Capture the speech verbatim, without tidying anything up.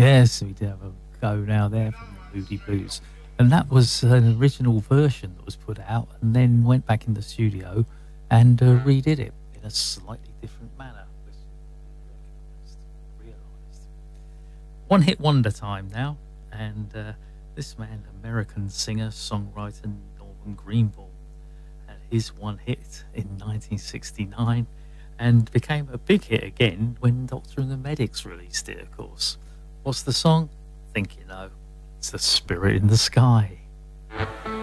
Yes, we did have a go now there from the Moody Blues. And that was an original version that was put out and then went back in the studio and uh, redid it in a slightly different manner, which we realised. One hit wonder time now, and uh, this man, American singer, songwriter Norman Greenbaum, had his one hit in nineteen sixty-nine and became a big hit again when Doctor and the Medics released it, of course. What's the song? Think you know. It's The Spirit in the Sky.